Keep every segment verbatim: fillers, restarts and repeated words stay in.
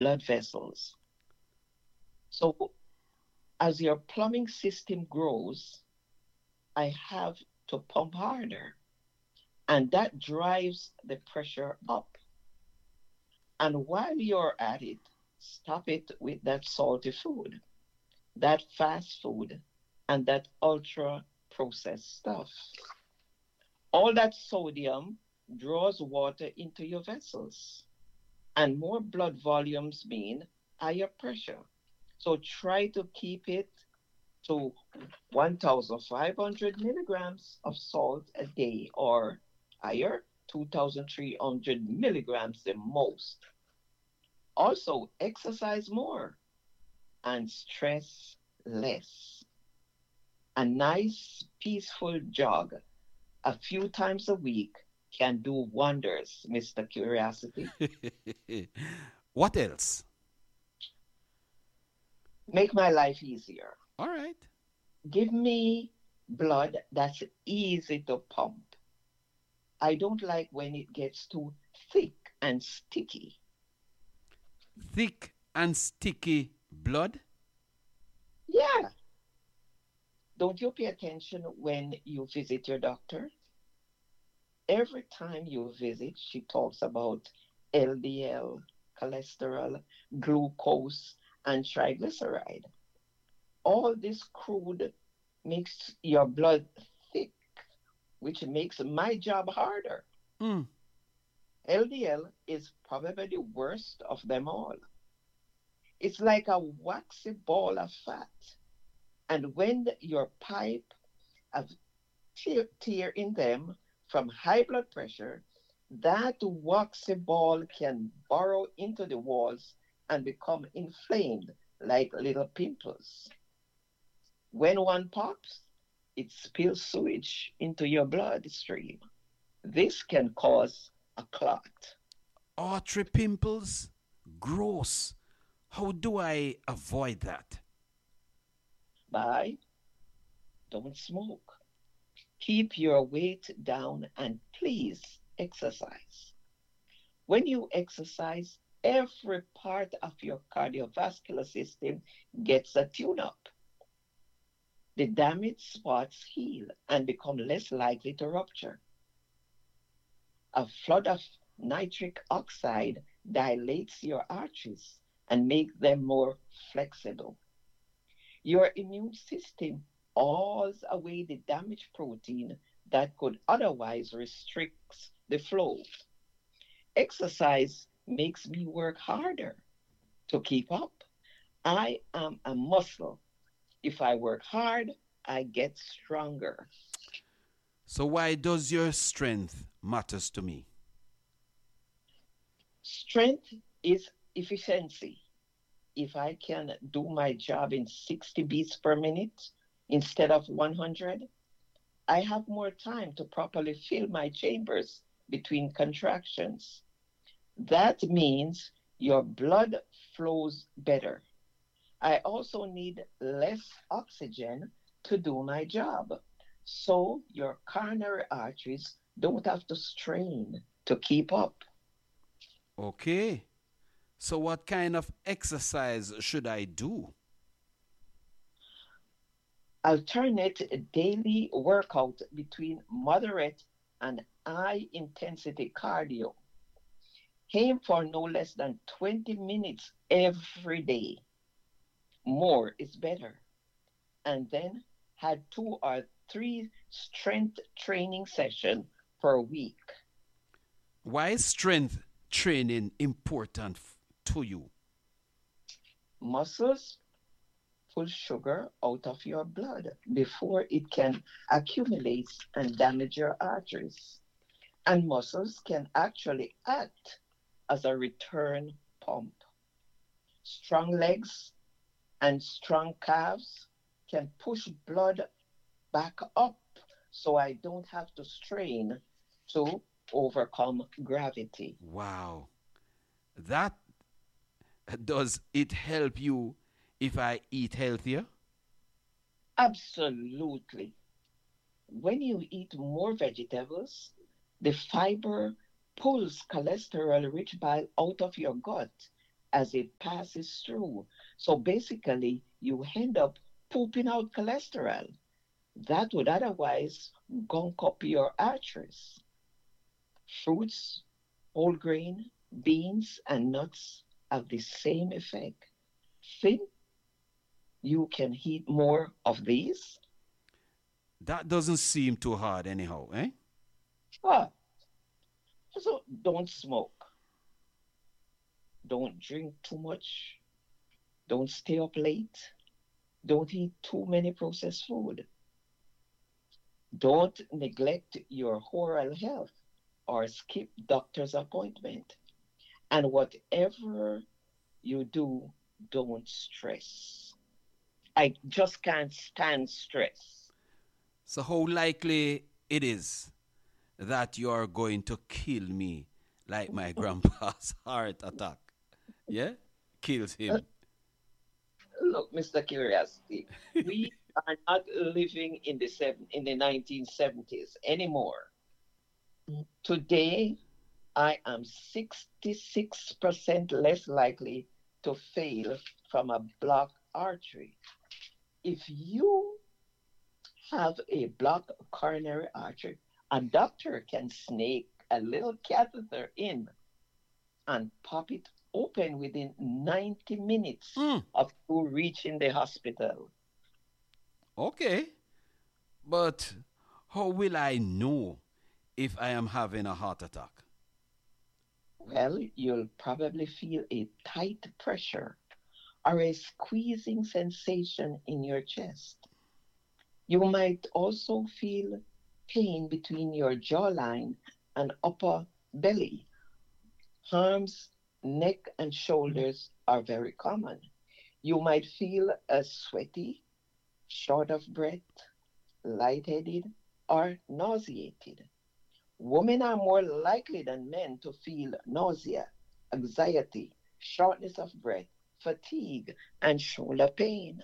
blood vessels. So as your plumbing system grows, I have to pump harder, and that drives the pressure up. And while you're at it, stop it with that salty food, that fast food, and that ultra processed stuff. All that sodium draws water into your vessels, and more blood volumes mean higher pressure. So try to keep it to one thousand five hundred milligrams of salt a day or higher, two thousand three hundred milligrams the most. Also, exercise more and stress less. A nice, peaceful jog a few times a week can do wonders, mister Curiosity. What else? Make my life easier. All right. Give me blood that's easy to pump. I don't like when it gets too thick and sticky. Thick and sticky blood? Yeah, don't you pay attention when you visit your doctor? Every time you visit, she talks about L D L, cholesterol, glucose, and triglyceride. All this crude makes your blood thick, which makes my job harder. Mm. L D L is probably the worst of them all. It's like a waxy ball of fat. And when your pipe have tear, tear in them from high blood pressure, that waxy ball can burrow into the walls and become inflamed like little pimples. When one pops, it spills sewage into your bloodstream. This can cause a clot. Artery pimples? Gross. How do I avoid that? By don't smoke. Keep your weight down and please exercise. When you exercise, every part of your cardiovascular system gets a tune up. The damaged spots heal and become less likely to rupture. A flood of nitric oxide dilates your arteries and makes them more flexible. Your immune system alls away the damaged protein that could otherwise restrict the flow. Exercise makes me work harder to keep up. I am a muscle. If I work hard, I get stronger. So why does your strength matters to me? Strength is efficiency. If I can do my job in sixty beats per minute instead of one hundred, I have more time to properly fill my chambers between contractions. That means your blood flows better. I also need less oxygen to do my job. So your coronary arteries don't have to strain to keep up. Okay. So what kind of exercise should I do? Alternate daily workout between moderate and high intensity cardio. Aim for no less than twenty minutes every day. More is better. And then had two or three strength training sessions per week. Why is strength training important f- to you? Muscles pull sugar out of your blood before it can accumulate and damage your arteries. And muscles can actually act as a return pump. Strong legs and strong calves can push blood back up so I don't have to strain to overcome gravity. Wow. That does it help you if I eat healthier? Absolutely. When you eat more vegetables, the fiber pulls cholesterol rich bile out of your gut as it passes through. So basically, you end up pooping out cholesterol that would otherwise gunk up your arteries. Fruits, whole grain, beans, and nuts have the same effect. Think you can eat more of these? That doesn't seem too hard, anyhow, eh? Ah, so don't smoke, don't drink too much, don't stay up late, don't eat too many processed food, don't neglect your oral health or skip doctor's appointment. And whatever you do, don't stress. I just can't stand stress. So, how likely it is that you are going to kill me like my grandpa's heart attack? Yeah? Kills Uh, him. Look, mister Curiosity, we are not living in the seven, in the nineteen seventies anymore. Today, I am sixty-six percent less likely to fail from a blocked artery. If you have a blocked coronary artery, a doctor can snake a little catheter in and pop it open within ninety minutes Mm, of you reaching the hospital. okay. But how will I know if I am having a heart attack? Well, you'll probably feel a tight pressure or a squeezing sensation in your chest. You might also feel pain between your jawline and upper belly. Arms, neck, and shoulders are very common. You might feel a sweaty, short of breath, lightheaded, or nauseated. Women are more likely than men to feel nausea, anxiety, shortness of breath, fatigue, and shoulder pain.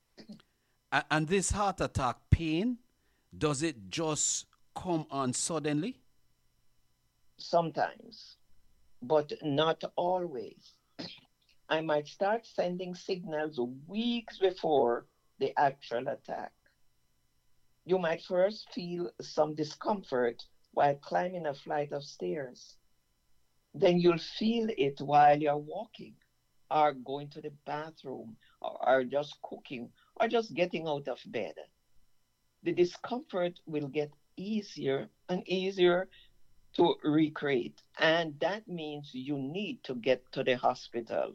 A- And this heart attack pain, does it just come on suddenly? Sometimes, but not always. I might start sending signals weeks before the actual attack. You might first feel some discomfort while climbing a flight of stairs. Then you'll feel it while you're walking, or going to the bathroom, or, or just cooking, or just getting out of bed. The discomfort will get easier and easier to recreate, and that means you need to get to the hospital.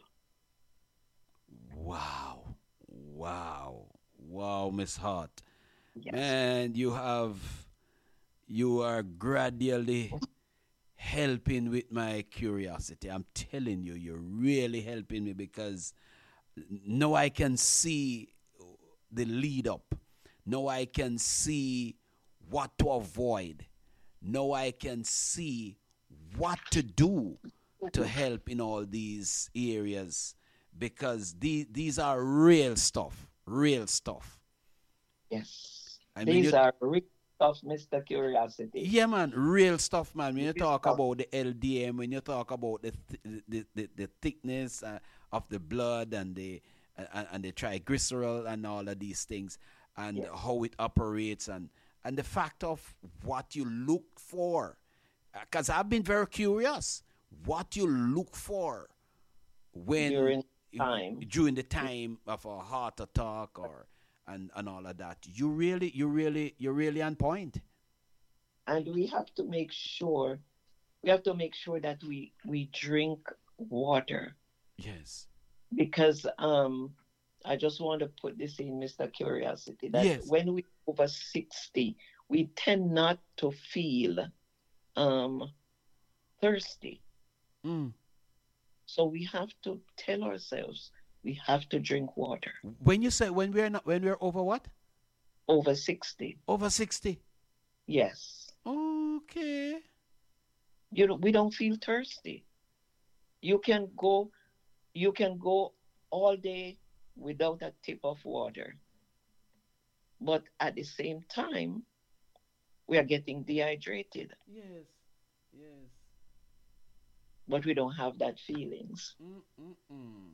Wow. Wow. Wow, Miss Hart. Yes. Man, you have, you are gradually helping with my curiosity. I'm telling you, you're really helping me because now I can see the lead up. Now I can see what to avoid. Now I can see what to do to help in all these areas because these, these are real stuff. Real stuff. Yes. I mean, These you, are real stuff, mister Curiosity. yeah, man, real stuff, man. When you Real talk stuff. about the L D M, when you talk about the th- the, the, the thickness uh, of the blood and the uh, and the triglycerol and all of these things, and Yes. how it operates, and and the fact of what you look for, because I've been very curious, what you look for when During time. during the time of a heart attack or and and all of that. You really, you really, you're really on point. And we have to make sure we have to make sure that we we drink water Yes. because um I just want to put this in, mister Curiosity, that Yes. when we over sixty, we tend not to feel um thirsty. Mm. So we have to tell ourselves we have to drink water. When you say when we're not when we're over what? Over sixty. Over sixty. Yes. Okay. You know, we don't feel thirsty. You can go you can go all day without a tip of water. But at the same time, we are getting dehydrated. Yes. Yes. but we don't have that feelings. Mm-mm-mm.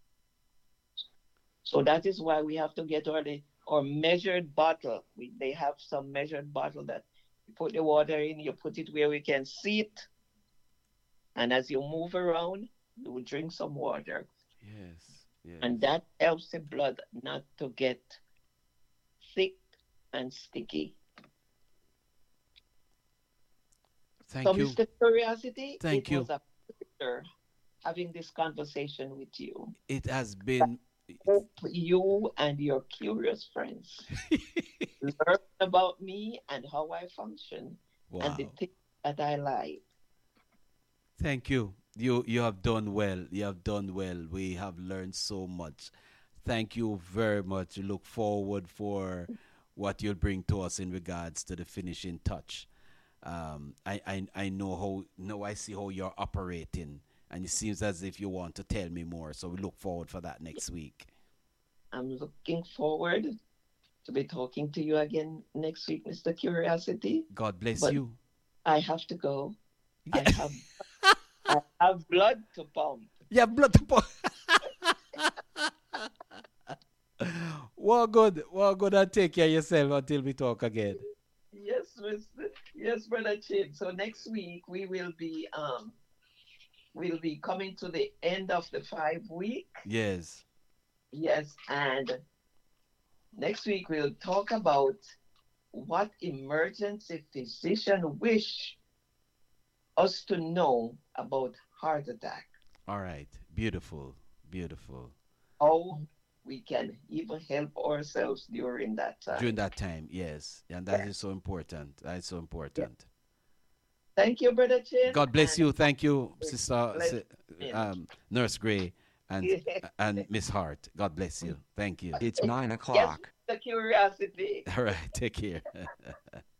So that is why we have to get our the or measured bottle. We, they have some measured bottle that you put the water in, you put it where we can see it, and as you move around, you will drink some water, Yes, and yes. that helps the blood not to get thick and sticky. So, Thank you. mister Curiosity, Thank it you. was a pleasure having this conversation with you. It has been. Hope you and your curious friends learn about me and how I function and the Wow. things that I like. Thank you. You you have done well. You have done well. We have learned so much. Thank you very much. Look forward for what you'll bring to us in regards to the finishing touch. Um, I, I I know how now I see how you're operating, and it seems as if you want to tell me more. So we look forward for that next week. I'm looking forward to be talking to you again next week, mister Curiosity. God bless But you. I have to go. Yeah, I have I have blood to pump. yeah, blood to pour. Well, good. Well, good. And take care of yourself until we talk again. Yes, mister Yes, brother Chin. So next week we will be um we'll be coming to the end of the five week. Yes. Yes, and next week we'll talk about what emergency physician wish us to know about heart attack. All right. Beautiful. Beautiful. How we can even help ourselves during that During time. that time, yes. And that is Yes. so important. That is so Yes. important. Thank you, Brother Chin, God bless and you. Thank you, Sister bless Si- him. um, Nurse Gray and and Miss Hart. God bless you. Thank you. It's nine Yes, o'clock. the curiosity. All right. Take care.